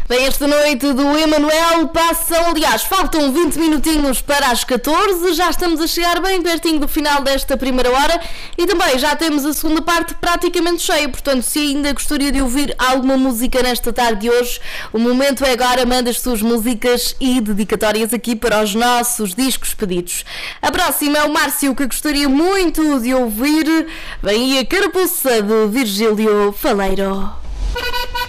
Bem, esta noite do Emanuel passam, aliás, faltam 20 minutinhos para as 14, já estamos a chegar bem pertinho do final desta primeira hora e também já temos a segunda parte praticamente cheia, portanto, se ainda gostaria de ouvir alguma música nesta tarde de hoje, o momento é agora, manda as suas músicas e dedicatórias aqui para os nossos discos pedidos. A próxima é o Márcio, que gostaria muito de ouvir, vem aí a Carapuça de Virgílio Faleiro.